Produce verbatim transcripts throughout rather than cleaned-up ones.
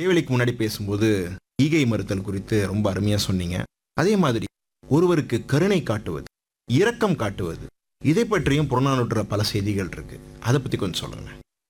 இடைவெளிக்கு முன்னாடி பேசும்போது ஈகை மறுத்தல் குறித்து ரொம்ப அருமையா சொன்னீங்க. அதே மாதிரி ஒருவருக்கு கருணை காட்டுவது, இரக்கம் காட்டுவது, இதை பற்றியும் புறநானூற்றுல பல செய்திகள் இருக்கு. அதை பத்தி கொஞ்சம் சொல்லுங்க.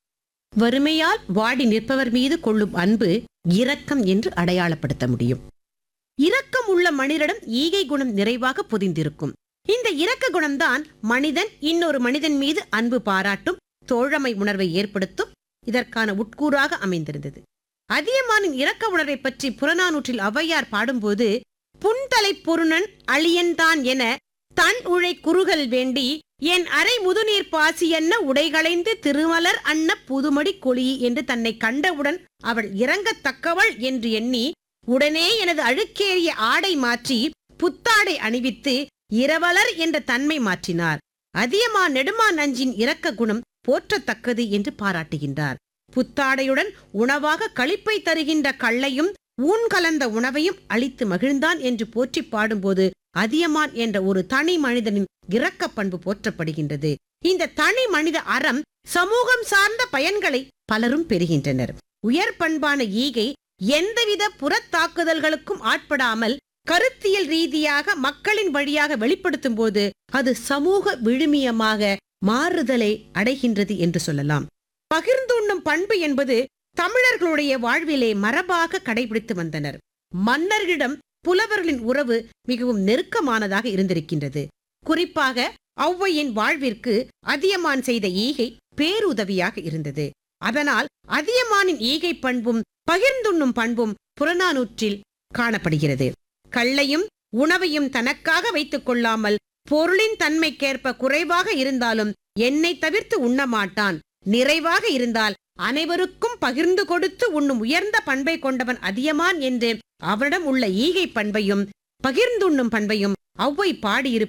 வறுமையால் வாடி நிற்பவர் மீது கொள்ளும் அன்பு இரக்கம் என்று அடையாளப்படுத்த முடியும். இரக்கம் உள்ள மனிதரிடம் ஈகை குணம் நிறைவாக பொதிந்திருக்கும். இந்த இரக்க குணம்தான் மனிதன் இன்னொரு மனிதன் மீது அன்பு பாராட்டும் தோழமை உணர்வை ஏற்படுத்தும் இதற்கான உட்கூறாக அமைந்திருந்தது. அதியமானின் இரக்க உணர்வை பற்றி புறநானூற்றில் ஔவையார் பாடும்போது, புன்தலை பொருணன் அழியன்தான் என தன் உழை குறுகல் வேண்டி என் அரை முதுநீர் பாசி என்ன உடைகளைந்து திருமலர் அன்ன புதுமடி கொளி என்று தன்னை கண்டவுடன் அவள் இறங்கத்தக்கவள் என்று எண்ணி உடனே எனது அழுக்கேறிய ஆடை மாற்றி புத்தாடை அணிவித்து இரவலர் என்ற தன்மை மாற்றினார். அதியமான் நெடுமான் நஞ்சின் இரக்க குணம் போற்றத்தக்கது என்று பாராட்டுகின்றார். புத்தாடையுடன் உணவாக களிப்பை தருகின்ற கள்ளையும் ஊன் கலந்த உணவையும் அளித்து மகிழ்ந்தான் என்று போற்றி பாடும்போது அதியமான் என்ற ஒரு தனி மனிதனின் இரக்க பண்பு போற்றப்படுகின்றது. இந்த தனி மனித அறம் சமூகம் சார்ந்த பயன்களை பலரும் பெறுகின்றனர். உயர் பண்பான ஈகை எந்தவித புறத்தாக்குதல்களுக்கும் ஆட்படாமல் கருத்தியல் ரீதியாக மக்களின் வழியாக வெளிப்படுத்தும் போது அது சமூக விழுமியமாக மாறுதலை அடைகின்றது என்று சொல்லலாம். பகிர்ந்துண்ணும் பண்பு என்பது தமிழர்களுடைய வாழ்விலே மரபாக கடைபிடித்து வந்தனர். மன்னர்களிடம் புலவர்களின் உறவு மிகவும் நெருக்கமானதாக இருந்திருக்கின்றது. குறிப்பாக ஔவையின் வாழ்விற்கு அதியமான் செய்த ஈகை பேருதவியாக இருந்தது. அதனால் அதியமானின் ஈகை பண்பும் பகிர்ந்துண்ணும் பண்பும் புறநானூற்றில் காணப்படுகிறது. கள்ளையும் உணவையும் தனக்காக வைத்துக் கொள்ளாமல் பொருளின் தன்மைக்கேற்ப குறைவாக இருந்தாலும் என்னை தவிர்த்து உண்ணமாட்டான், நிறைவாக இருந்தால் அனைவருக்கும் பகிர்ந்து கொடுத்து உண்ணும் உயர்ந்த பண்பை கொண்டவன் அதியமான் என்று அவரிடம் உள்ள ஈகை பண்பையும் பகிர்ந்துண்ணும் பண்பையும் ஔவை பாடியிருப்ப